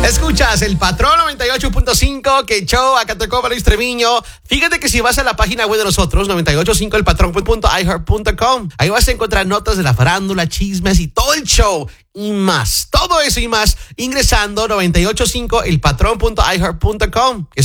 Escuchas el Patrón 98.5, que show, acá te cobra Luis Treviño. Fíjate que si vas a la página web de nosotros, 985elpatrón.iheart.com, ahí vas a encontrar notas de la farándula, chismes y todo el show y más. Todo eso y más ingresando 985elpatrón.iheart.com. Que